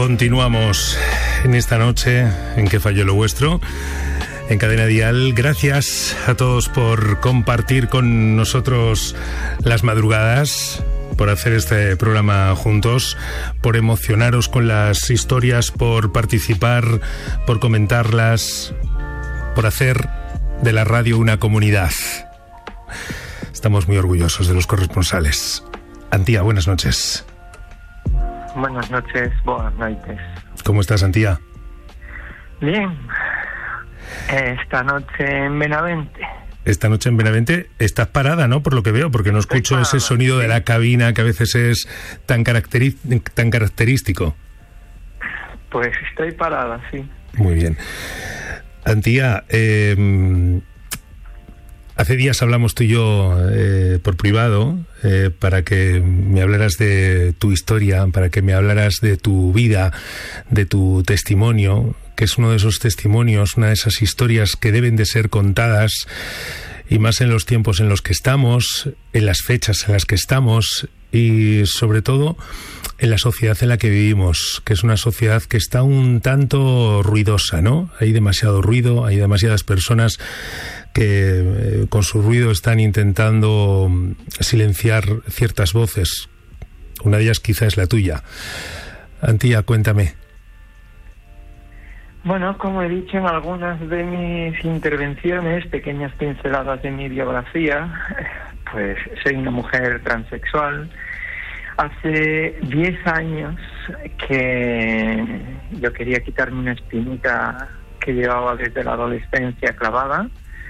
Continuamos en esta noche en que falló lo vuestro, en Cadena Dial. Gracias a todos por compartir con nosotros las madrugadas, por hacer este programa juntos, por emocionaros con las historias, por participar, por comentarlas, por hacer de la radio una comunidad. Estamos muy orgullosos de los corresponsales. Antía, buenas noches. Buenas noches, buenas noches. ¿Cómo estás, Antía? Bien. Esta noche en Benavente. Esta noche en Benavente estás parada, ¿no? Por lo que veo, porque no escucho ese sonido de la cabina que a veces es tan característico. Pues estoy parada, sí. Muy bien. Antía, hace días hablamos tú y yo por privado para que me hablaras de tu historia, para que me hablaras de tu vida, de tu testimonio, que es uno de esos testimonios, una de esas historias que deben de ser contadas, y más en los tiempos en los que estamos, en las fechas en las que estamos y sobre todo en la sociedad en la que vivimos, que es una sociedad que está un tanto ruidosa, ¿no? Hay demasiado ruido, hay demasiadas personas que con su ruido están intentando silenciar ciertas voces. Una de ellas quizá es la tuya. Antía, cuéntame. Bueno, como he dicho en algunas de mis intervenciones, pequeñas pinceladas de mi biografía, pues soy una mujer transexual. Hace 10 años que yo quería quitarme una espinita que llevaba desde la adolescencia clavada,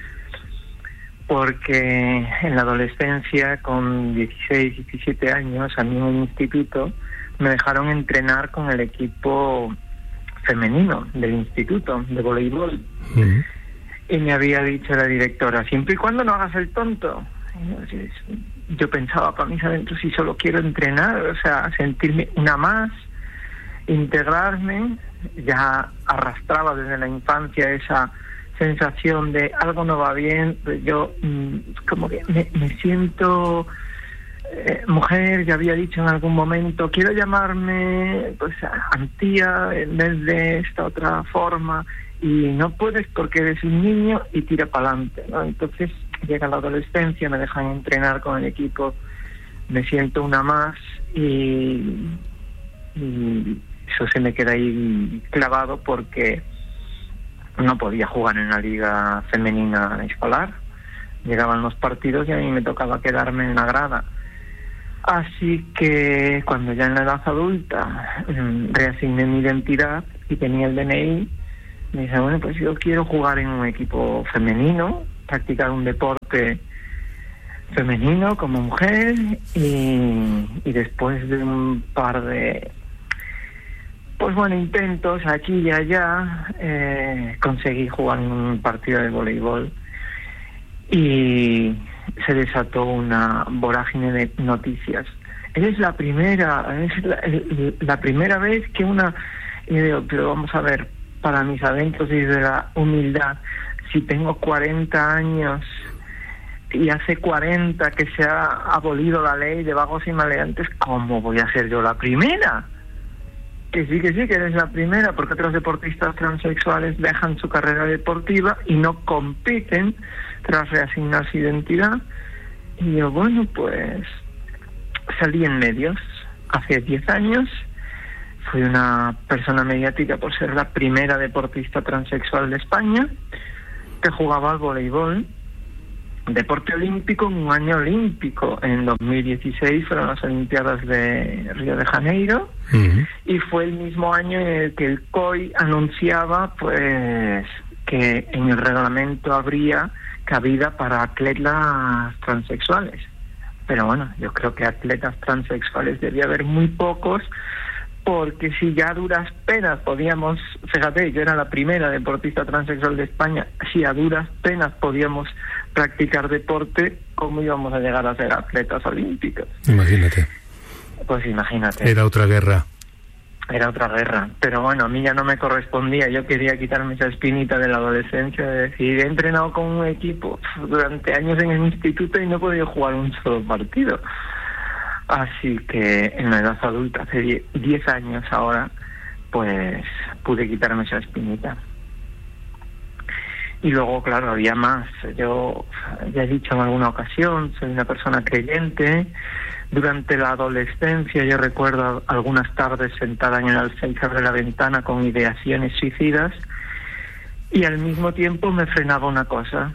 porque en la adolescencia, con 16, 17 años, a mí en un instituto me dejaron entrenar con el equipo femenino del instituto de voleibol. Uh-huh. Y me había dicho la directora, siempre y cuando no hagas el tonto. Y yo pensaba para mis adentros, si solo quiero entrenar, o sea, sentirme una más, integrarme. Ya arrastraba desde la infancia esa sensación de algo no va bien. Yo como que me siento mujer. Ya había dicho en algún momento, quiero llamarme pues Antía en vez de esta otra forma, y no puedes porque eres un niño y tira para adelante, ¿no? Entonces llega la adolescencia, me dejan entrenar con el equipo, me siento una más y eso se me queda ahí clavado, porque no podía jugar en la liga femenina escolar. Llegaban los partidos y a mí me tocaba quedarme en la grada. Así que cuando ya en la edad adulta reasigné mi identidad y tenía el DNI, me dije, bueno, pues yo quiero jugar en un equipo femenino, practicar un deporte femenino como mujer, y después de un par de intentos aquí y allá, conseguí jugar en un partido de voleibol y se desató una vorágine de noticias. Es la primera vez que pero vamos a ver, para mis adentros y de la humildad, si tengo 40 años y hace 40 que se ha abolido la ley de vagos y maleantes, ¿cómo voy a ser yo la primera? Que sí, que eres la primera, porque otros deportistas transexuales dejan su carrera deportiva y no compiten tras reasignar su identidad. Y yo, bueno, pues salí en medios hace 10 años. Fui una persona mediática por ser la primera deportista transexual de España que jugaba al voleibol, deporte olímpico, en un año olímpico. En 2016 fueron las Olimpiadas de Río de Janeiro. Uh-huh. Y fue el mismo año en el que el COI anunciaba pues que en el reglamento habría cabida para atletas transexuales. Pero bueno, yo creo que atletas transexuales debía haber muy pocos, porque si ya a duras penas podíamos, fíjate, yo era la primera deportista transexual de España, si a duras penas podíamos practicar deporte, ¿cómo íbamos a llegar a ser atletas olímpicos? Imagínate. Pues imagínate. Era otra guerra. Pero bueno, a mí ya no me correspondía. Yo quería quitarme esa espinita de la adolescencia, de decir, he entrenado con un equipo durante años en el instituto y no he podido jugar un solo partido. Así que en la edad adulta, hace 10 años ahora, pues pude quitarme esa espinita. Y luego, claro, había más. Yo ya he dicho en alguna ocasión, soy una persona creyente. Durante la adolescencia yo recuerdo algunas tardes sentada en el alféizar de la ventana con ideaciones suicidas, y al mismo tiempo me frenaba una cosa: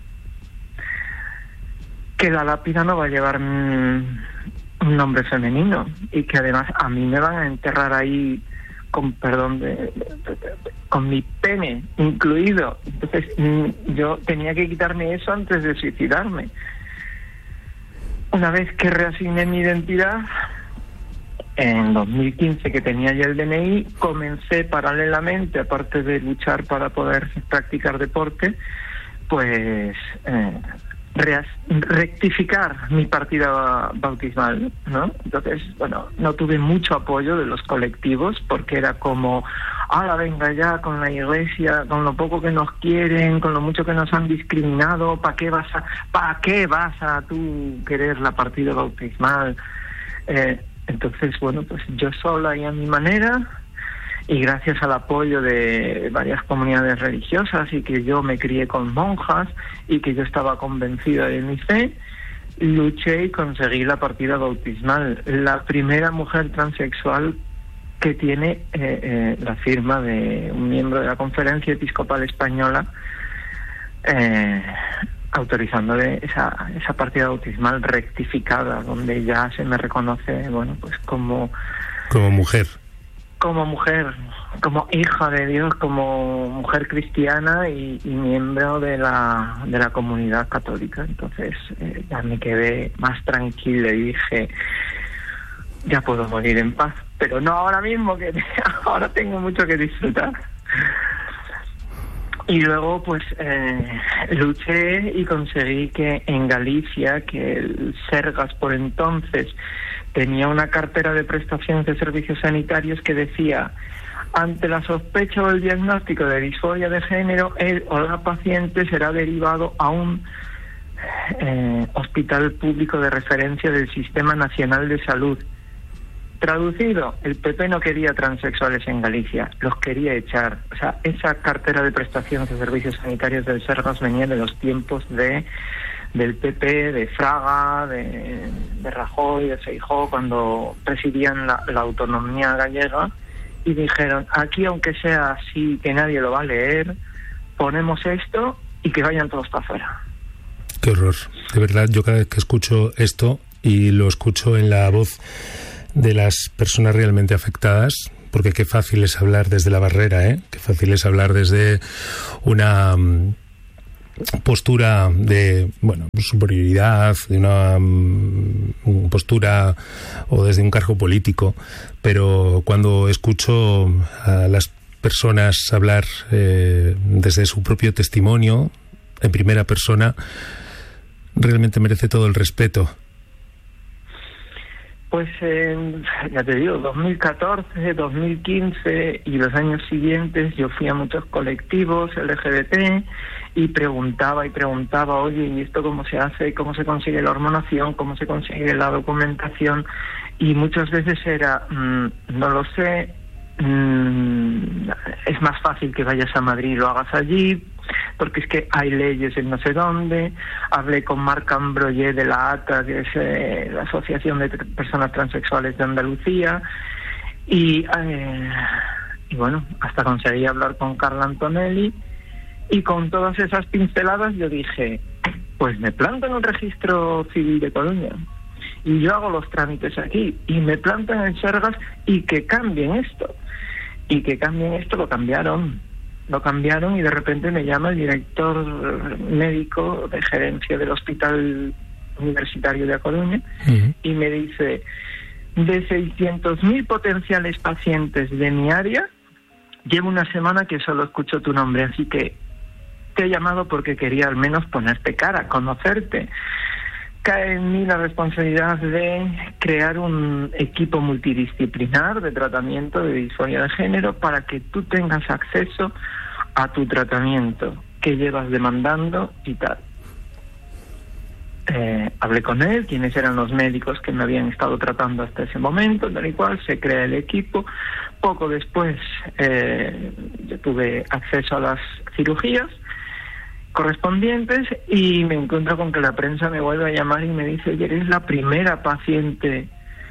que la lápida no va a llevar un nombre femenino, y que además a mí me van a enterrar ahí con perdón con mi pene incluido. Entonces yo tenía que quitarme eso antes de suicidarme. Una vez que reasigné mi identidad en 2015, que tenía ya el DNI, comencé paralelamente, aparte de luchar para poder practicar deporte, pues rectificar mi partida bautismal, ¿no? Entonces, bueno, no tuve mucho apoyo de los colectivos, porque era como, ahora venga ya con la iglesia, con lo poco que nos quieren, con lo mucho que nos han discriminado, ¿para qué vas a tú querer la partida bautismal? Entonces, bueno, pues yo sola y a mi manera, y gracias al apoyo de varias comunidades religiosas, y que yo me crié con monjas y que yo estaba convencida de mi fe, luché y conseguí la partida bautismal. La primera mujer transexual que tiene la firma de un miembro de la Conferencia Episcopal Española, autorizándole esa partida bautismal rectificada, donde ya se me reconoce, bueno, pues como mujer, como hija de Dios, como mujer cristiana y miembro de la comunidad católica. Entonces ya me quedé más tranquila y dije, ya puedo morir en paz, pero no ahora mismo, que ahora tengo mucho que disfrutar. Y luego pues luché y conseguí que en Galicia, que el Sergas por entonces tenía una cartera de prestaciones de servicios sanitarios que decía: ante la sospecha o el diagnóstico de disforia de género, el o la paciente será derivado a un hospital público de referencia del Sistema Nacional de Salud. Traducido, el PP no quería transexuales en Galicia, los quería echar. O sea, esa cartera de prestaciones de servicios sanitarios del Sergas venía de los tiempos del PP, de Fraga, de Rajoy, de Feijóo, cuando presidían la autonomía gallega, y dijeron, aquí aunque sea así, que nadie lo va a leer, ponemos esto y que vayan todos para afuera. Qué horror. De verdad, yo cada vez que escucho esto, y lo escucho en la voz de las personas realmente afectadas, porque qué fácil es hablar desde la barrera, qué fácil es hablar desde una postura de, bueno, superioridad, de una postura o desde un cargo político, pero cuando escucho a las personas hablar desde su propio testimonio, en primera persona, realmente merece todo el respeto. Pues ya te digo, 2014, 2015 y los años siguientes yo fui a muchos colectivos LGBT y preguntaba, oye, ¿y esto cómo se hace? ¿Cómo se consigue la hormonación? ¿Cómo se consigue la documentación? Y muchas veces era, no lo sé, es más fácil que vayas a Madrid y lo hagas allí, porque es que hay leyes en no sé dónde. Hablé con Marc Ambroyer de la ATA, que es la Asociación de Personas Transexuales de Andalucía, y bueno, hasta conseguí hablar con Carla Antonelli, y con todas esas pinceladas yo dije, pues me planto en un registro civil de Coruña y yo hago los trámites aquí, y me planto en el Sergas, y que cambien esto. Lo cambiaron y de repente me llama el director médico de gerencia del Hospital Universitario de A Coruña, y me dice, de 600.000 potenciales pacientes de mi área, llevo una semana que solo escucho tu nombre, así que te he llamado porque quería al menos ponerte cara, conocerte. Cae en mí la responsabilidad de crear un equipo multidisciplinar de tratamiento de disforia de género para que tú tengas acceso a tu tratamiento que llevas demandando y tal. hablé con él, quiénes eran los médicos que me habían estado tratando hasta ese momento, tal y cual, se crea el equipo. Poco después yo tuve acceso a las cirugías correspondientes y me encuentro con que la prensa me vuelve a llamar y me dice: oye, eres la primera paciente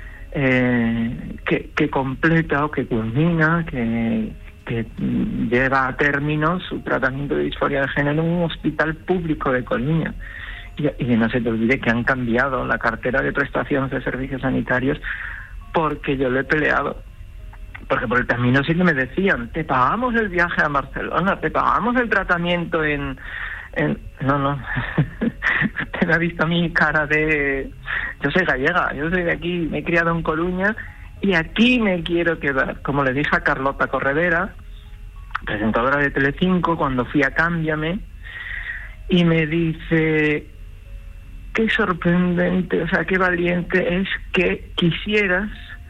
que completa o que culmina, que lleva a término su tratamiento de disforia de género en un hospital público de Coruña. Y no se te olvide que han cambiado la cartera de prestaciones de servicios sanitarios porque yo lo he peleado. Porque por el camino sí que me decían: te pagamos el viaje a Barcelona, te pagamos el tratamiento en... No. Usted me ha visto mi cara de... Yo soy gallega, yo soy de aquí, me he criado en Coruña y aquí me quiero quedar. Como le dije a Carlota Corredera, presentadora de Telecinco, cuando fui a Cámbiame, y me dice: qué sorprendente, o sea, qué valiente es que quisieras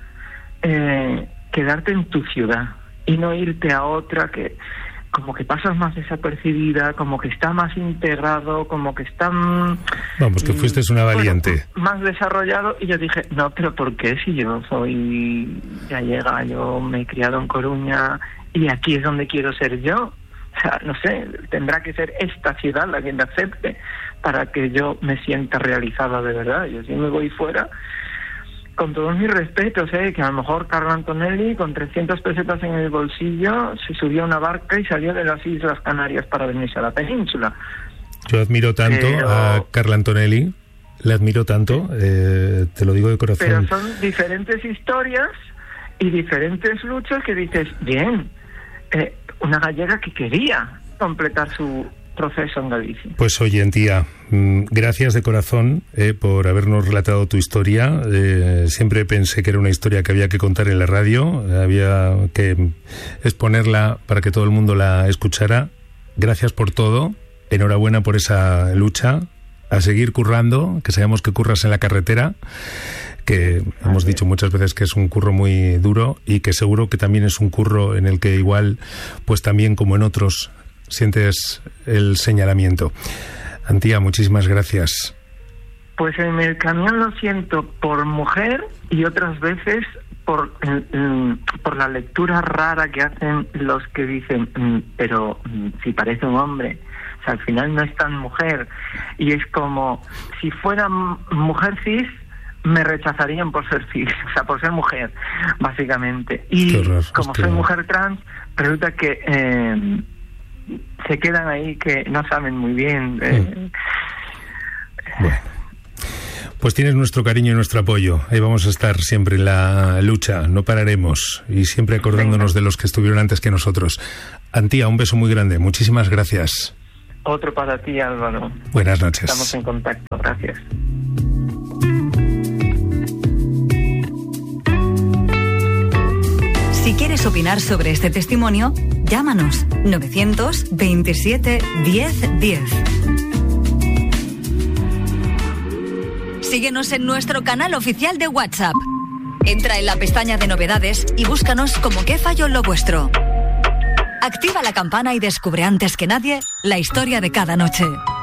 quedarte en tu ciudad y no irte a otra que como que pasas más desapercibida, como que está más integrado, como que está... Vamos, que fuiste una valiente. Más desarrollado. Y yo dije: no, pero ¿por qué? Si yo soy gallega, yo me he criado en Coruña y aquí es donde quiero ser yo. O sea, no sé, tendrá que ser esta ciudad la que me acepte para que yo me sienta realizada de verdad. Yo si me voy fuera, con todos mis respetos, que a lo mejor Carlo Antonelli con 300 pesetas en el bolsillo se subió a una barca y salió de las Islas Canarias para venirse a la península. Yo admiro tanto a Carlo Antonelli, le admiro tanto, te lo digo de corazón. Pero son diferentes historias y diferentes luchas que dices: bien, una gallega que quería completar su proceso en Galicia. Pues oye, tía, gracias de corazón por habernos relatado tu historia. Siempre pensé que era una historia que había que contar en la radio, había que exponerla para que todo el mundo la escuchara. Gracias por todo, enhorabuena por esa lucha, a seguir currando, que sabemos que curras en la carretera, que hemos dicho muchas veces que es un curro muy duro y que seguro que también es un curro en el que igual, pues también como en otros, sientes el señalamiento. Antía, muchísimas gracias. Pues en el camión lo siento por mujer y otras veces por la lectura rara que hacen los que dicen: pero si parece un hombre. O sea, al final no es tan mujer. Y es como, si fuera mujer cis, me rechazarían por ser cis, o sea, por ser mujer, básicamente. Y como soy mujer trans, resulta que se quedan ahí que no saben muy bien. Bueno, pues tienes nuestro cariño y nuestro apoyo. Ahí vamos a estar siempre en la lucha, no pararemos, y siempre acordándonos de los que estuvieron antes que nosotros. Antía, un beso muy grande, muchísimas gracias. Otro para ti, Álvaro. Buenas noches. Estamos en contacto, gracias. Si quieres opinar sobre este testimonio, llámanos 927 10 10. Síguenos en nuestro canal oficial de WhatsApp. Entra en la pestaña de novedades y búscanos como ¿Qué falló en lo vuestro? Activa la campana y descubre antes que nadie la historia de cada noche.